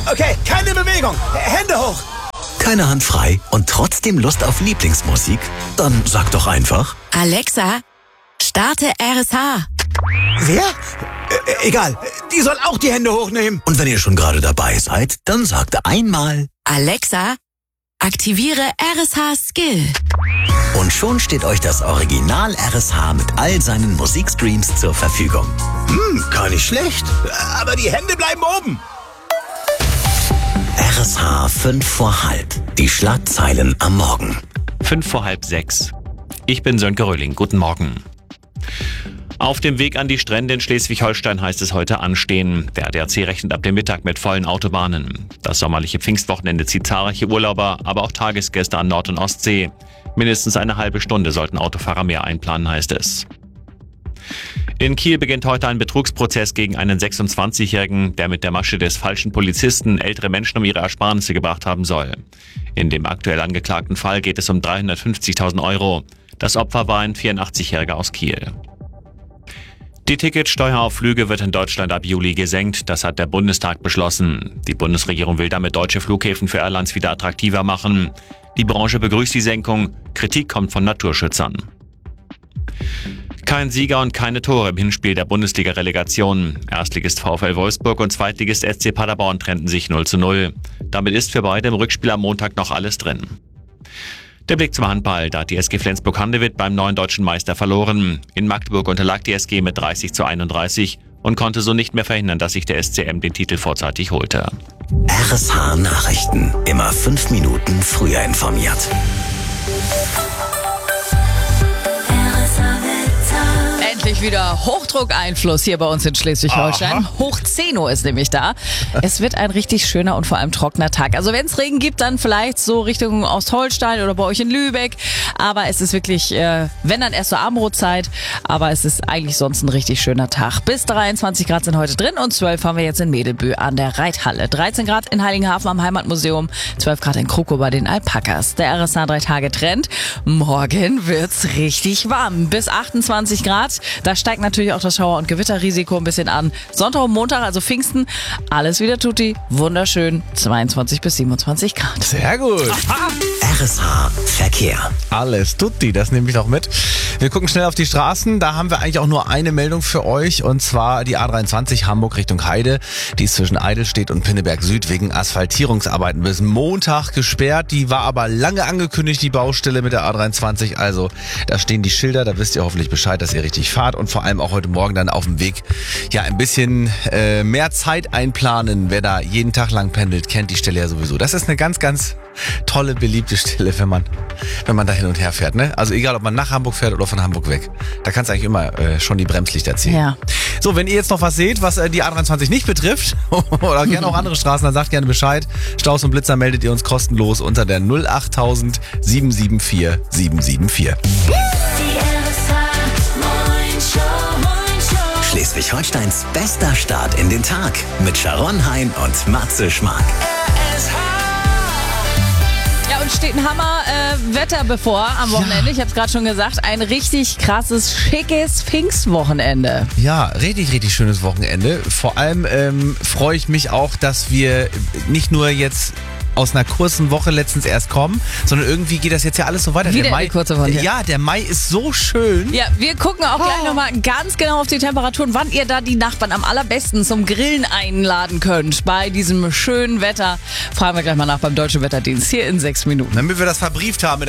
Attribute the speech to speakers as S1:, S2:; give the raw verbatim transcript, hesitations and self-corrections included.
S1: Okay, keine Bewegung. Hände hoch.
S2: Keine Hand frei und trotzdem Lust auf Lieblingsmusik? Dann sag doch einfach:
S3: Alexa, starte R S H.
S1: Wer? Äh, egal, die soll auch die Hände hochnehmen.
S2: Und wenn ihr schon gerade dabei seid, dann sagt einmal:
S3: Alexa, aktiviere R S H Skill.
S2: Und schon steht euch das Original R S H mit all seinen Musikstreams zur Verfügung.
S1: Hm, gar nicht schlecht. Aber die Hände bleiben oben.
S2: R S H fünf vor halb. Die Schlagzeilen am Morgen.
S4: Fünf vor halb sechs. Ich bin Sönke Röhling. Guten Morgen. Auf dem Weg an die Strände in Schleswig-Holstein heißt es heute anstehen. Der A D A C rechnet ab dem Mittag mit vollen Autobahnen. Das sommerliche Pfingstwochenende zieht zahlreiche Urlauber, aber auch Tagesgäste an Nord- und Ostsee. Mindestens eine halbe Stunde sollten Autofahrer mehr einplanen, heißt es. In Kiel beginnt heute ein Betrugsprozess gegen einen sechsundzwanzigjährigen, der mit der Masche des falschen Polizisten ältere Menschen um ihre Ersparnisse gebracht haben soll. In dem aktuell angeklagten Fall geht es um dreihundertfünfzigtausend Euro. Das Opfer war ein vierundachtzigjähriger aus Kiel. Die Ticketsteuer auf Flüge wird in Deutschland ab Juli gesenkt. Das hat der Bundestag beschlossen. Die Bundesregierung will damit deutsche Flughäfen für Airlines wieder attraktiver machen. Die Branche begrüßt die Senkung. Kritik kommt von Naturschützern. Kein Sieger und keine Tore im Hinspiel der Bundesliga-Relegation. Erstligist VfL Wolfsburg und Zweitligist S C Paderborn trennten sich null zu null. Damit ist für beide im Rückspiel am Montag noch alles drin. Der Blick zum Handball. Da hat die S G Flensburg-Handewitt beim neuen deutschen Meister verloren. In Magdeburg unterlag die S G mit dreißig zu einunddreißig und konnte so nicht mehr verhindern, dass sich der S C M den Titel vorzeitig holte.
S2: R S H Nachrichten. Immer fünf Minuten früher informiert.
S5: Endlich wieder Hochdruckeinfluss hier bei uns in Schleswig-Holstein. Hoch zehn Uhr ist nämlich da. Es wird ein richtig schöner und vor allem trockener Tag. Also wenn es Regen gibt, dann vielleicht so Richtung Ostholstein oder bei euch in Lübeck. Aber es ist wirklich, äh, wenn dann erst so Abendbrotzeit. Aber es ist eigentlich sonst ein richtig schöner Tag. Bis dreiundzwanzig Grad sind heute drin und zwölf haben wir jetzt in Medelbü an der Reithalle. dreizehn Grad in Heiligenhafen am Heimatmuseum, zwölf Grad in Kroko bei den Alpakas. Der R S H drei Tage Trend. Morgen wird's richtig warm. Bis achtundzwanzig Grad. Da steigt natürlich auch das Schauer- und Gewitterrisiko ein bisschen an. Sonntag und Montag, also Pfingsten, alles wieder tutti. Wunderschön. zweiundzwanzig bis siebenundzwanzig Grad.
S6: Sehr gut.
S2: R S H Verkehr.
S6: Alles tutti, das nehme ich noch mit. Wir gucken schnell auf die Straßen. Da haben wir eigentlich auch nur eine Meldung für euch. Und zwar die A dreiundzwanzig Hamburg Richtung Heide. Die ist zwischen Eidelstedt und Pinneberg Süd wegen Asphaltierungsarbeiten bis Montag gesperrt. Die war aber lange angekündigt, die Baustelle mit der A dreiundzwanzig. Also da stehen die Schilder. Da wisst ihr hoffentlich Bescheid, dass ihr richtig fahrt. Und vor allem auch heute Morgen dann auf dem Weg ja ein bisschen äh, mehr Zeit einplanen. Wer da jeden Tag lang pendelt, kennt die Stelle ja sowieso. Das ist eine ganz, ganz tolle, beliebte Stelle, wenn man, wenn man da hin und her fährt. Ne? Also egal, ob man nach Hamburg fährt oder von Hamburg weg. Da kannst du eigentlich immer äh, schon die Bremslichter ziehen.
S5: Ja.
S6: So, wenn ihr jetzt noch was seht, was äh, die A dreiundzwanzig nicht betrifft oder gerne auch andere Straßen, dann sagt gerne Bescheid. Staus und Blitzer meldet ihr uns kostenlos unter der null achttausend sieben sieben vier sieben sieben vier.
S2: Schleswig-Holsteins bester Start in den Tag mit Sharon Hein und Matze Schmark.
S5: Ja, und steht ein Hammer-Wetter äh, bevor am Wochenende.
S6: Ja.
S5: Ich habe es gerade schon gesagt. Ein richtig krasses, schickes Pfingstwochenende.
S6: Ja, richtig, richtig schönes Wochenende. Vor allem ähm, freue ich mich auch, dass wir nicht nur jetzt aus einer kurzen Woche letztens erst kommen, sondern irgendwie geht das jetzt ja alles so weiter.
S5: Wieder
S6: der Mai,
S5: eine kurze Woche.
S6: Ja, der Mai ist so schön.
S5: Ja, wir gucken auch gleich nochmal ganz genau auf die Temperaturen, wann ihr da die Nachbarn am allerbesten zum Grillen einladen könnt. Bei diesem schönen Wetter fragen wir gleich mal nach beim Deutschen Wetterdienst hier in sechs Minuten.
S6: Damit wir das verbrieft haben.